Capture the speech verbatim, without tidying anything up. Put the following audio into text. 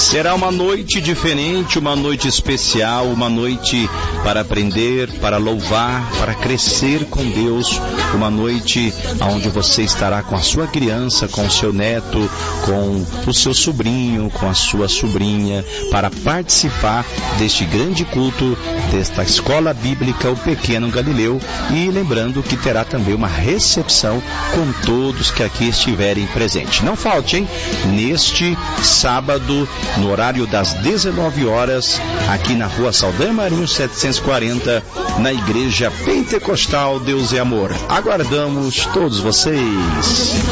Será uma noite diferente, uma noite especial, uma noite para aprender, para louvar, para crescer com Deus, uma noite onde você estará com a sua criança, com o seu neto, com o seu sobrinho, com a sua sobrinha, para participar deste grande culto, desta escola bíblica, o Pequeno Galileu, e lembrando que terá também uma recepção com todos que aqui estiverem presentes. Não falte, hein? Neste sábado, no horário das dezenove horas, aqui na rua Saldanha Marinho setecentos e quarenta, na Igreja Pentecostal Deus é Amor. Aguardamos todos vocês.